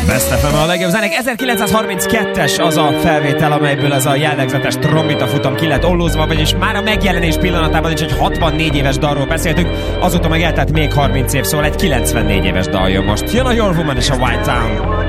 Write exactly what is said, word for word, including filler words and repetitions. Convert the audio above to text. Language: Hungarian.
Best ef em a legjobb zenék. ezerkilencszázharminckettes az a felvétel, amelyből ez a jellegzetes trombita futam ki lett ollózva, vagyis már a megjelenés pillanatában is egy hatvannégy éves dalról beszéltünk, azóta meg eltelt még harminc év, szóval egy kilencvennégy éves dal jön most. Jön a Your Woman és a White Town.